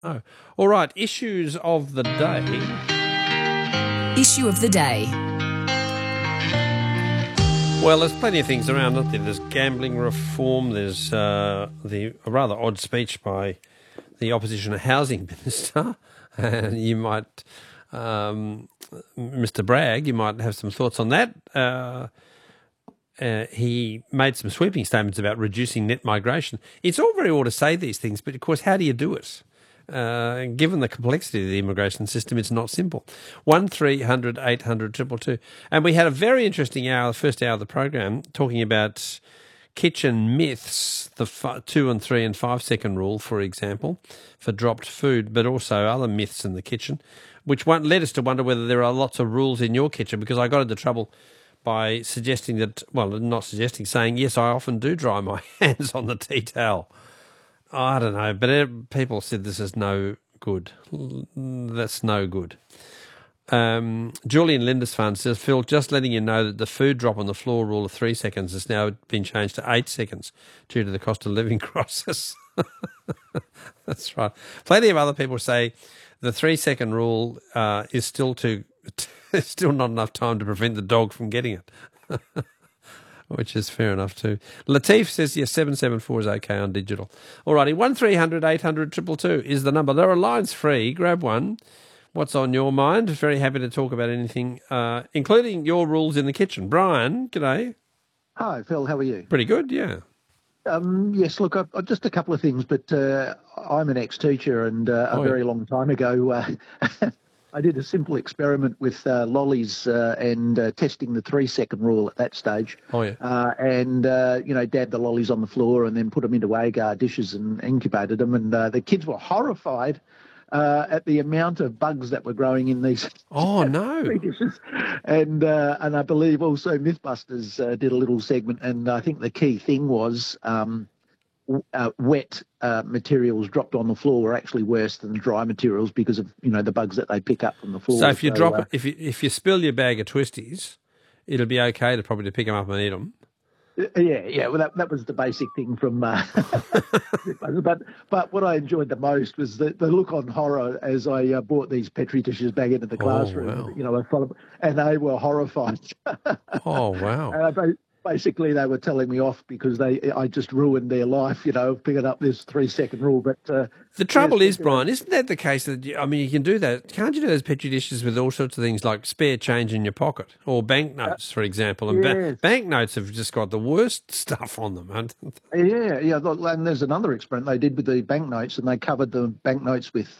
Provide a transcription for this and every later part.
Oh, all right. Issues of the day. Issue of the day. Well, there's plenty of things around, aren't there? There's gambling reform. There's a rather odd speech by the opposition housing minister. And you might, Mr. Bragg, you might have some thoughts on that. He made some sweeping statements about reducing net migration. It's all very well to say these things, but of course, how do you do it? Given the complexity of the immigration system, it's not simple. 1300 800 222. And we had a very interesting hour, the first hour of the program, talking about kitchen myths, the 2 and 3 and 5 second rule, for example, for dropped food, but also other myths in the kitchen, which led us to wonder whether there are lots of rules in your kitchen, because I got into trouble by suggesting that, well, not suggesting, saying, yes, I often do dry my hands on the tea towel. I don't know, but people said this is no good. That's no good. Julian Lindisfarne says, Phil, just letting you know that the food drop on the floor rule of 3 seconds has now been changed to 8 seconds due to the cost of living crisis. That's right. Plenty of other people say the 3 second rule is still it's still not enough time to prevent the dog from getting it. Which is fair enough too. Latif says, yes, 774 is okay on digital. All righty, 1300 800 222 is the number. There are lines free. Grab one. What's on your mind? Very happy to talk about anything, including your rules in the kitchen. Brian, g'day. Hi, Phil. How are you? Pretty good, yeah. Yes, look, just a couple of things, but I'm an ex-teacher, and very long time ago, I did a simple experiment with lollies and testing the 3 second rule at that stage. Oh, yeah. Dabbed the lollies on the floor and then put them into agar dishes and incubated them. And the kids were horrified at the amount of bugs that were growing in these dishes. And I believe also Mythbusters did a little segment. And I think the key thing was wet materials dropped on the floor were actually worse than dry materials because of the bugs that they pick up from the floor. So if you drop it, if you spill your bag of twisties, it'll be okay to probably pick them up and eat them. Yeah. Well, that was the basic thing from. But what I enjoyed the most was the look on horror as I brought these Petri dishes back into the classroom. Wow. And they were horrified. Oh wow. Basically, they were telling me off because I just ruined their life, picking up this 3 second rule. But the trouble is, Brian, isn't that the case that, you can do that? Can't you do those Petri dishes with all sorts of things like spare change in your pocket or banknotes, for example? And banknotes have just got the worst stuff on them, haven't they? Yeah. And there's another experiment they did with the banknotes, and they covered the banknotes with,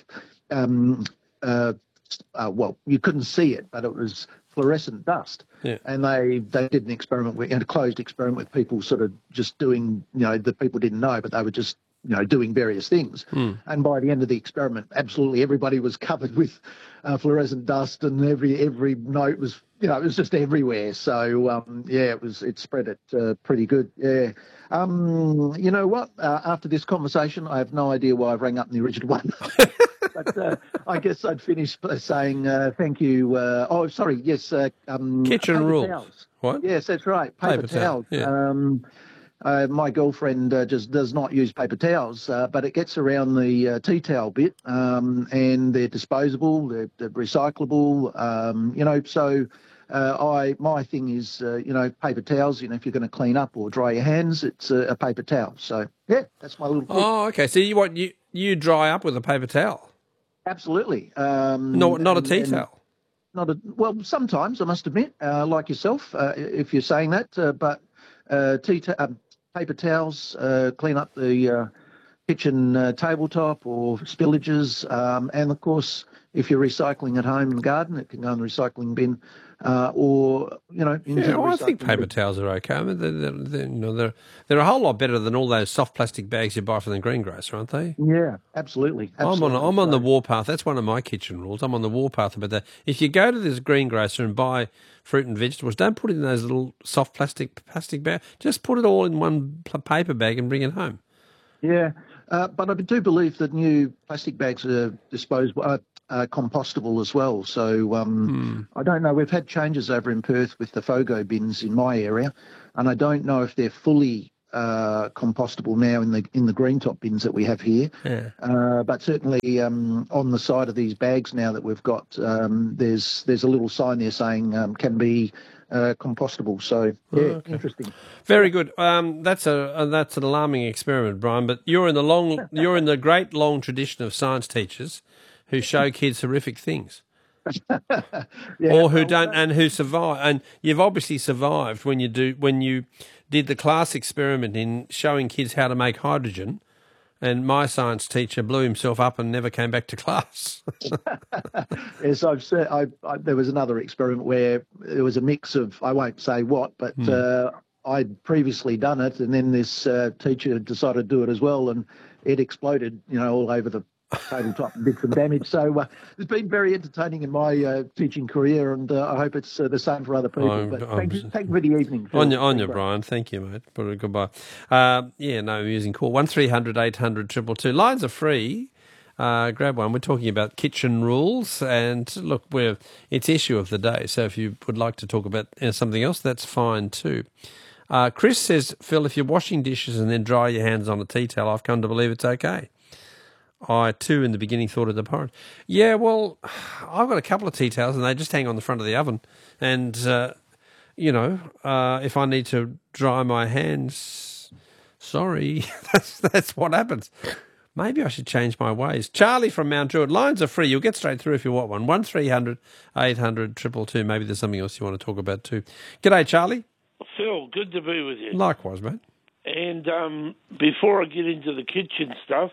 you couldn't see it, but it was fluorescent dust. Yeah. And they did an experiment, a closed experiment with people sort of just doing, the people didn't know, but they were just, doing various things. And by the end of the experiment, absolutely everybody was covered with fluorescent dust, and every note was, it was just everywhere. So, it spread it pretty good. Yeah. You know what? After this conversation, I have no idea why I rang up in the original one. But I guess I'd finish by saying thank you. Kitchen rules. Towels. What? Yes, that's right. Paper towels. Yeah. My girlfriend just does not use paper towels, but it gets around the tea towel bit, and they're disposable, they're recyclable, So my thing is, paper towels. If you're going to clean up or dry your hands, it's a paper towel. So yeah, that's my little tip. Oh, okay. So you dry up with a paper towel? Absolutely. Not a tea towel. Well, sometimes I must admit, like yourself, if you're saying that, but paper towels clean up the kitchen tabletop or spillages, and of course, if you're recycling at home in the garden, it can go in the recycling bin, I think paper towels are okay. I mean, they're a whole lot better than all those soft plastic bags you buy from the greengrocer, aren't they? Yeah, absolutely. I'm on the warpath. That's one of my kitchen rules. I'm on the warpath about that. If you go to this greengrocer and buy fruit and vegetables, don't put it in those little soft plastic bags. Just put it all in one paper bag and bring it home. Yeah, but I do believe that new plastic bags are disposable. Compostable as well. So I don't know. We've had changes over in Perth with the FOGO bins in my area, and I don't know if they're fully compostable now in the green top bins that we have here. Yeah. But certainly on the side of these bags now that we've got, there's a little sign there saying can be compostable. So yeah, interesting. Very good. That's an alarming experiment, Brian. But you're in the great long tradition of science teachers who show kids horrific things. Or who don't, and who survive. And you've obviously survived when you did the class experiment in showing kids how to make hydrogen. And my science teacher blew himself up and never came back to class. Yes, I've said. There was another experiment where there was a mix of, I won't say what, but I'd previously done it, and then this teacher decided to do it as well, and it exploded, all over the tabletop and did some damage. So it's been very entertaining in my teaching career, and I hope it's the same for other people. But thank you for the evening. On you, Brian. Thank you, mate. Goodbye. Amusing call. 1300 800 222. Lines are free. Grab one. We're talking about kitchen rules, and look, it's issue of the day. So if you would like to talk about something else, that's fine too. Chris says, Phil, if you're washing dishes and then dry your hands on a tea towel, I've come to believe it's okay. I, too, in the beginning thought of the porridge. Yeah, well, I've got a couple of tea towels and they just hang on the front of the oven. And, if I need to dry my hands, sorry, that's what happens. Maybe I should change my ways. Charlie from Mount Druitt. Lines are free. You'll get straight through if you want one. 1300 800 222. Maybe there's something else you want to talk about too. G'day, Charlie. Phil, good to be with you. Likewise, mate. And before I get into the kitchen stuff,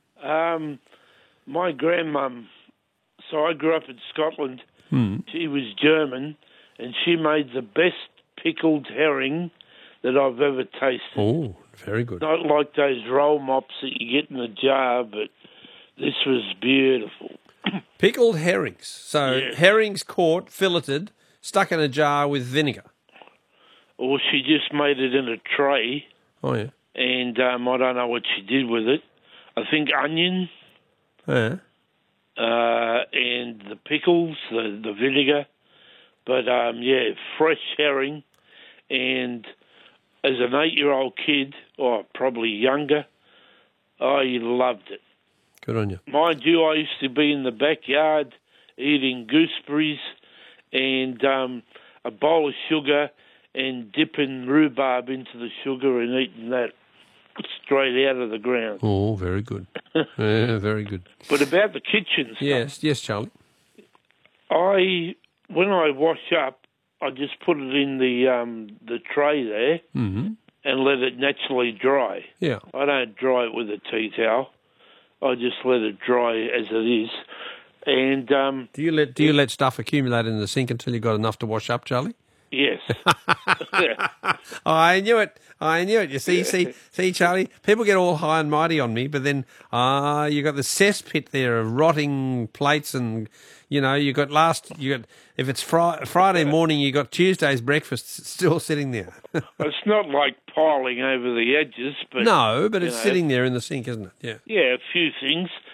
my grandmum, so I grew up in Scotland, she was German, and she made the best pickled herring that I've ever tasted. Oh, very good. Not like those roll mops that you get in a jar, but this was beautiful. Pickled herrings. So herrings caught, filleted, stuck in a jar with vinegar. Or she just made it in a tray. Oh, yeah. And I don't know what she did with it. I think onion. Yeah. And the pickles, the vinegar. But, fresh herring. And as an 8-year-old kid, or probably younger, I loved it. Good on you. Mind you, I used to be in the backyard eating gooseberries and a bowl of sugar and dipping rhubarb into the sugar and eating that straight out of the ground. Oh, very good. Yeah, very good. But about the kitchen stuff. Yes, Charlie. When I wash up, I just put it in the tray there and let it naturally dry. Yeah. I don't dry it with a tea towel. I just let it dry as it is. And do you let stuff accumulate in the sink until you've got enough to wash up, Charlie? Yes. I knew it. You see, Charlie, people get all high and mighty on me, but then you got the cesspit there of rotting plates, and you got if it's Friday morning, you got Tuesday's breakfast still sitting there. It's not like piling over the edges, but no, but it's sitting there in the sink, isn't it? Yeah. Yeah, a few things.